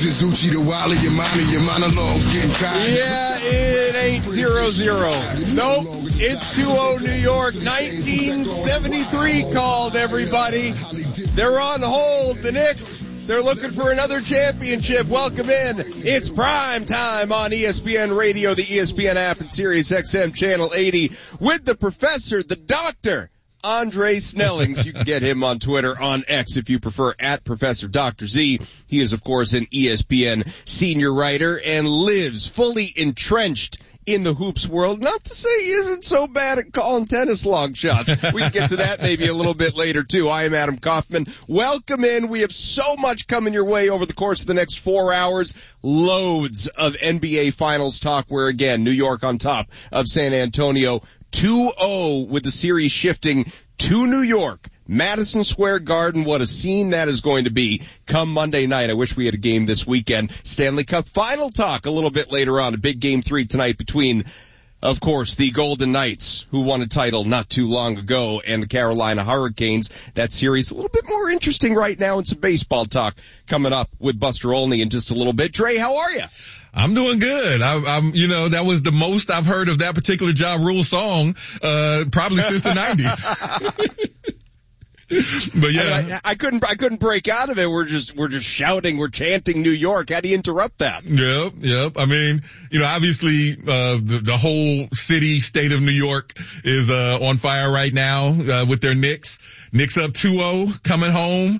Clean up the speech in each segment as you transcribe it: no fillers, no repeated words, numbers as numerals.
Is Uchi the Wally, your monologues getting tired? Yeah, it ain't 0-0. Nope, it's 2-0 New York. 1973 called, everybody. They're on hold, the Knicks. They're looking for another championship. Welcome in. It's prime time on ESPN Radio, the ESPN app, and Sirius XM Channel 80 with the professor, the doctor, Andre Snellings. You can get him on Twitter, on X if you prefer, at Professor Dr. Z. He is, of course, an ESPN senior writer and lives fully entrenched in the hoops world. Not to say he isn't so bad at calling tennis long shots. We can get to that maybe a little bit later, too. I am Adam Kaufman. Welcome in. We have so much coming your way over the course of the next 4 hours. Loads of NBA Finals talk where, again, New York on top of San Antonio. 2-0 with the series shifting to New York. Madison Square Garden, what a scene that is going to be come Monday night. I wish we had a game this weekend. Stanley Cup final talk a little bit later on. A big game 3 tonight between, of course, the Golden Knights, who won a title not too long ago, and the Carolina Hurricanes. That series a little bit more interesting right now, and some baseball talk coming up with Buster Olney in just a little bit. Dre, how are you? I'm doing good. I'm, that was the most I've heard of that particular Ja Rule song, probably since the 90s. But yeah, I couldn't break out of it. We're just shouting, we're chanting New York. How do you interrupt that? Yep. I mean, obviously, the whole city, state of New York is, on fire right now, with their Knicks. Knicks up 2-0 coming home,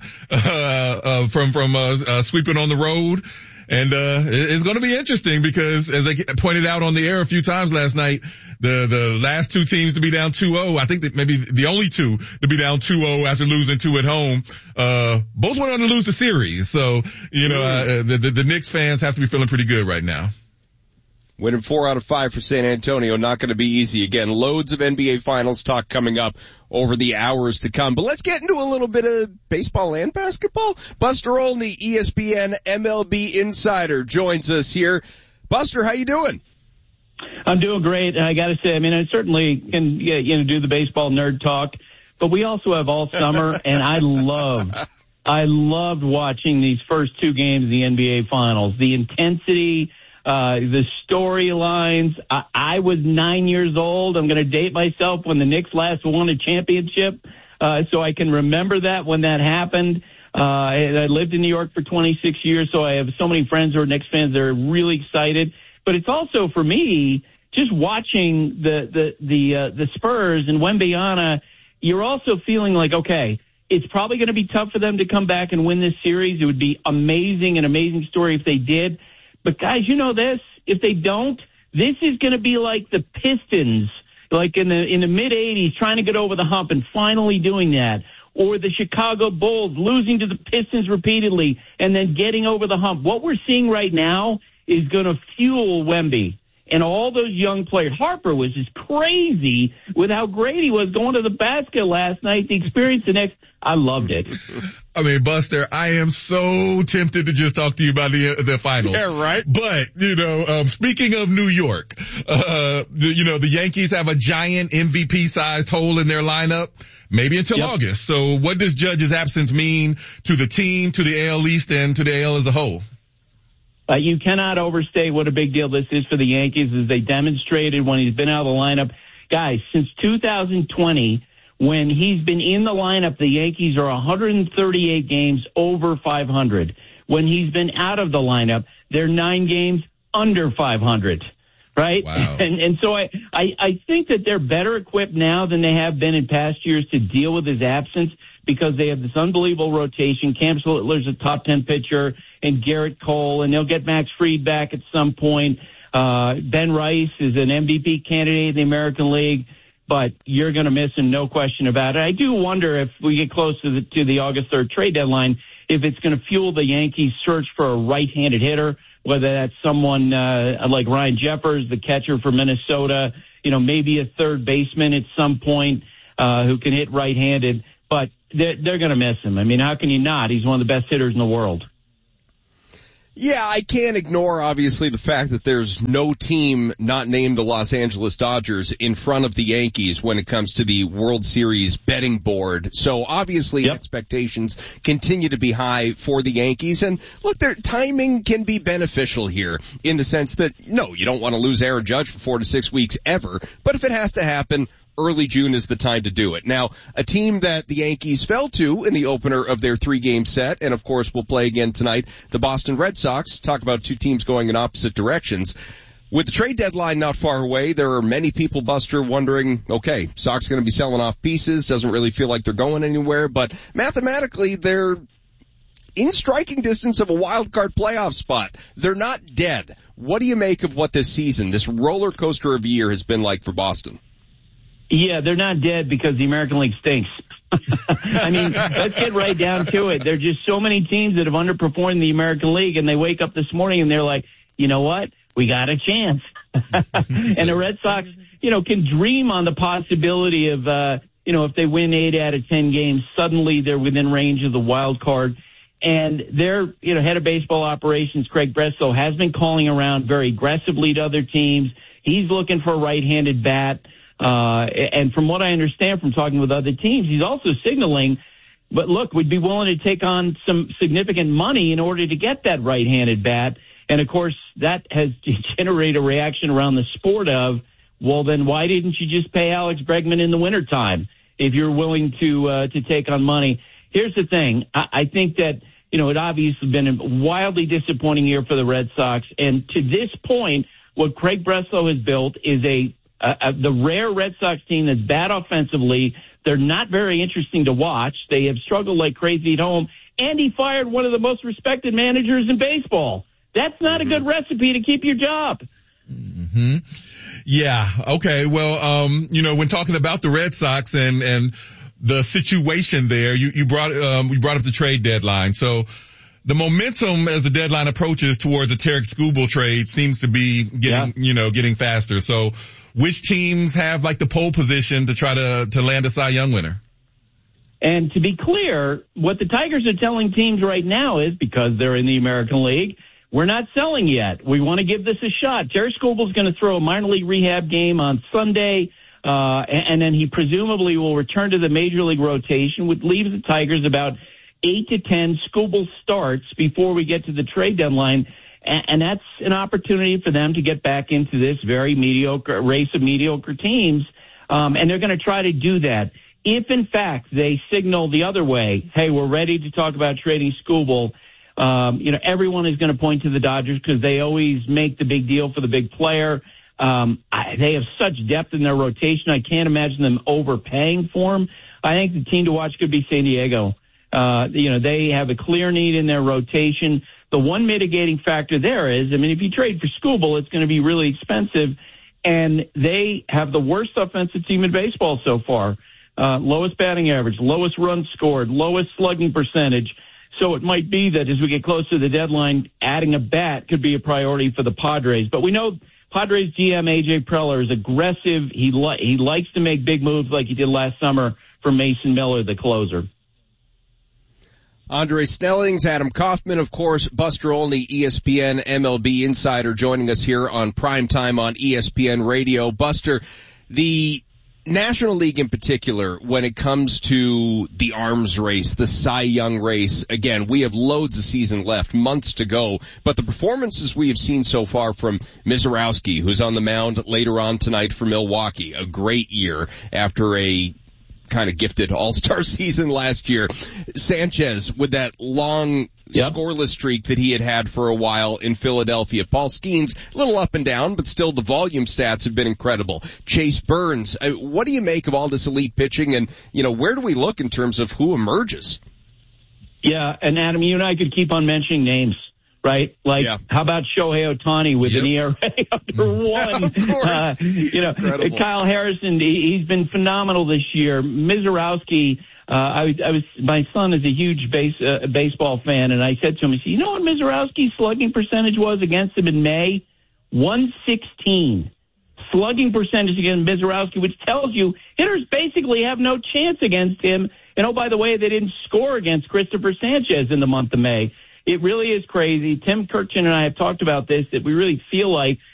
from sweeping on the road. And, it's going to be interesting because, as I pointed out on the air a few times last night, the last two teams to be down 2-0, I think that maybe the only two to be down 2-0 after losing 2 at home, both went on to lose the series. So, the Knicks fans have to be feeling pretty good right now. Winning 4 out of 5 for San Antonio, not going to be easy. Again, loads of NBA Finals talk coming up over the hours to come. But let's get into a little bit of baseball and basketball. Buster Olney, ESPN MLB insider, joins us here. Buster, how you doing? I'm doing great. I got to say, I certainly can do the baseball nerd talk, but we also have all summer, and I loved watching these first 2 games of the NBA Finals. The intensity, the storylines. I was 9 years old. I'm going to date myself when the Knicks last won a championship, so I can remember that when that happened. I lived in New York for 26 years, so I have so many friends who are Knicks fans that are really excited. But it's also, for me, just watching the Spurs and Wembanyama, you're also feeling like, okay, it's probably going to be tough for them to come back and win this series. It would be an amazing story if they did. But guys, you know this, if they don't, this is going to be like the Pistons, like in the mid-'80s, trying to get over the hump and finally doing that. Or the Chicago Bulls losing to the Pistons repeatedly and then getting over the hump. What we're seeing right now is going to fuel Wemby and all those young players. Harper was just crazy with how great he was going to the basket last night. The experience the next, I loved it. I mean, Buster, I am so tempted to just talk to you about the finals. Yeah, right. But, speaking of New York, the Yankees have a giant MVP-sized hole in their lineup, maybe until August. So what does Judge's absence mean to the team, to the AL East, and to the AL as a whole? You cannot overstate what a big deal this is for the Yankees, as they demonstrated when he's been out of the lineup. Guys, since 2020, when he's been in the lineup, the Yankees are 138 games over 500. When he's been out of the lineup, they're 9 games under 500, right? Wow. And so I think that they're better equipped now than they have been in past years to deal with his absence, because they have this unbelievable rotation. Cam Littler's a top 10 pitcher, and Garrett Cole, and they'll get Max Fried back at some point. Ben Rice is an MVP candidate in the American League, but you're going to miss him, no question about it. I do wonder if we get close to the August 3rd trade deadline, if it's going to fuel the Yankees' search for a right-handed hitter, whether that's someone like Ryan Jeffers, the catcher for Minnesota, maybe a third baseman at some point who can hit right-handed. But they're going to miss him. I mean, how can you not? He's one of the best hitters in the world. Yeah, I can't ignore, obviously, the fact that there's no team not named the Los Angeles Dodgers in front of the Yankees when it comes to the World Series betting board. So obviously expectations continue to be high for the Yankees. And look, their timing can be beneficial here in the sense that, no, you don't want to lose Aaron Judge for 4 to 6 weeks ever. But if it has to happen, early June is the time to do it. Now, a team that the Yankees fell to in the opener of their 3-game set, and of course will play again tonight, the Boston Red Sox. Talk about two teams going in opposite directions. With the trade deadline not far away, there are many people, Buster, wondering, okay, Sox going to be selling off pieces, doesn't really feel like they're going anywhere, but mathematically they're in striking distance of a wild card playoff spot. They're not dead. What do you make of what this season, this roller coaster of a year has been like for Boston? Yeah, they're not dead because the American League stinks. I mean, let's get right down to it. There are just so many teams that have underperformed the American League, and they wake up this morning and they're like, you know what? We got a chance. And the Red Sox, can dream on the possibility of, if they win 8 out of 10 games, suddenly they're within range of the wild card. And their, head of baseball operations, Craig Breslow, has been calling around very aggressively to other teams. He's looking for a right-handed bat. And from what I understand from talking with other teams, he's also signaling, but look, we'd be willing to take on some significant money in order to get that right-handed bat. And of course, that has generated a reaction around the sport of, well, then why didn't you just pay Alex Bregman in the wintertime if you're willing to take on money? Here's the thing. I think that, it obviously been a wildly disappointing year for the Red Sox. And to this point, what Craig Breslow has built is the rare Red Sox team that's bad offensively. They're not very interesting to watch. They have struggled like crazy at home. And he fired one of the most respected managers in baseball. That's not a good recipe to keep your job. Mm-hmm. Yeah. Okay. Well, when talking about the Red Sox and the situation there, you brought up the trade deadline. So the momentum as the deadline approaches towards the Tarik Skubal trade seems to be getting faster. So which teams have like the pole position to try to land a Cy Young winner? And to be clear, what the Tigers are telling teams right now is, because they're in the American League, we're not selling yet. We want to give this a shot. Tarik Skubal's going to throw a minor league rehab game on Sunday, and then he presumably will return to the major league rotation, which leaves the Tigers about 8 to 10 Skubal starts before we get to the trade deadline. And that's an opportunity for them to get back into this very mediocre race of mediocre teams. And they're going to try to do that. If, in fact, they signal the other way, hey, we're ready to talk about trading Skubal, everyone is going to point to the Dodgers because they always make the big deal for the big player. They have such depth in their rotation. I can't imagine them overpaying for him. I think the team to watch could be San Diego. They have a clear need in their rotation. The one mitigating factor there is, if you trade for Skubal, it's going to be really expensive, and they have the worst offensive team in baseball so far. Lowest batting average, lowest runs scored, lowest slugging percentage. So it might be that as we get close to the deadline, adding a bat could be a priority for the Padres. But we know Padres GM A.J. Preller is aggressive. He likes to make big moves like he did last summer for Mason Miller, the closer. Andre Snellings, Adam Kaufman, of course, Buster Olney, ESPN MLB insider, joining us here on Primetime on ESPN Radio. Buster, the National League in particular, when it comes to the arms race, the Cy Young race, again, we have loads of season left, months to go, but the performances we have seen so far from Mizorowski, who's on the mound later on tonight for Milwaukee, a great year after a kind of gifted all-star season last year. Sanchez with that long scoreless streak that he had for a while in Philadelphia. Paul Skeens, a little up and down, but still the volume stats have been incredible. Chase Burns, what do you make of all this elite pitching, and, where do we look in terms of who emerges? Yeah, and Adam, you and I could keep on mentioning names, right? Like, how about Shohei Ohtani with an ERA under 1? Of course. Incredible. Kyle Harrison, he's been phenomenal this year. Mizorowski, my son is a huge baseball fan, and I said to him, you know what Mizorowski's slugging percentage was against him in May? 116. Slugging percentage against Mizorowski, which tells you hitters basically have no chance against him. And, oh, by the way, they didn't score against Christopher Sanchez in the month of May. It really is crazy. Tim Kirchin and I have talked about this, that we really feel like